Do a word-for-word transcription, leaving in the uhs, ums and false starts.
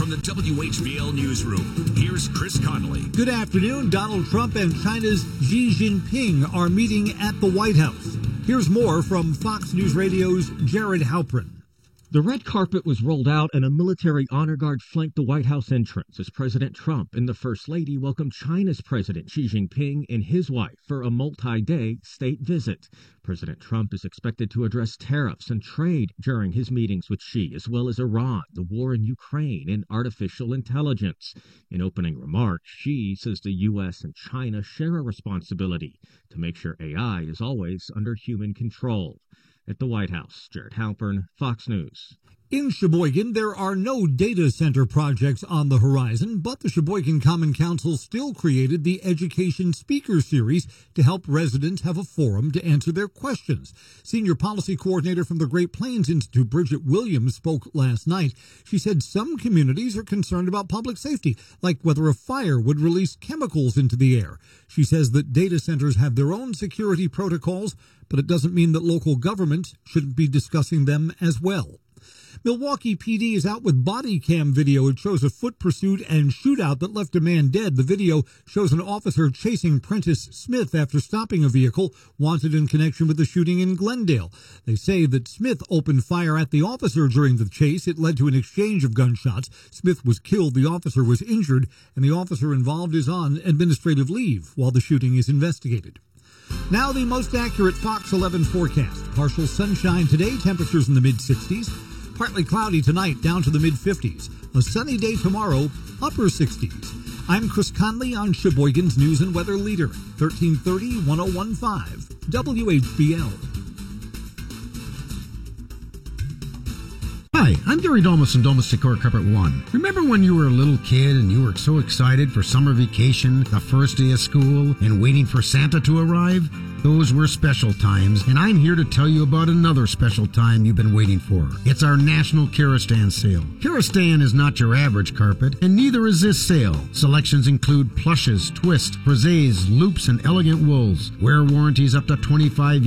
From the W H B L Newsroom, here's Chris Connolly. Good afternoon. Donald Trump and China's Xi Jinping are meeting at the White House. Here's more from Fox News Radio's Jared Halpern. The red carpet was rolled out and a military honor guard flanked the White House entrance as President Trump and the First Lady welcomed China's President Xi Jinping and his wife for a multi-day state visit. President Trump is expected to address tariffs and trade during his meetings with Xi, as well as Iran, the war in Ukraine, and artificial intelligence. In opening remarks, Xi says the U S and China share a responsibility to make sure A I is always under human control. At the White House, Jared Halpern, Fox News. In Sheboygan, there are no data center projects on the horizon, but the Sheboygan Common Council still created the Education Speaker Series to help residents have a forum to answer their questions. Senior Policy Coordinator from the Great Plains Institute, Bridget Williams, spoke last night. She said some communities are concerned about public safety, like whether a fire would release chemicals into the air. She says that data centers have their own security protocols, but it doesn't mean that local government shouldn't be discussing them as well. Milwaukee P D is out with body cam video. It shows a foot pursuit and shootout that left a man dead. The video shows an officer chasing Prentice Smith after stopping a vehicle wanted in connection with the shooting in Glendale. They say that Smith opened fire at the officer during the chase. It led to an exchange of gunshots. Smith was killed, the officer was injured, and the officer involved is on administrative leave while the shooting is investigated. Now the most accurate Fox eleven forecast. Partial sunshine today, temperatures in the mid sixties. Partly cloudy tonight, down to the mid fifties. A sunny day tomorrow, upper sixties. I'm Chris Conley on Sheboygan's News and Weather Leader, thirteen thirty, ten fifteen, W H B L. Hi, I'm Gary Domus from Domus Decor Carpet One. Remember when you were a little kid and you were so excited for summer vacation, the first day of school, and waiting for Santa to arrive? Those were special times, and I'm here to tell you about another special time you've been waiting for. It's our National Kerastan sale. Kerastan is not your average carpet, and neither is this sale. Selections include plushes, twists, brisets, loops, and elegant wools. Wear warranties up to twenty-five years.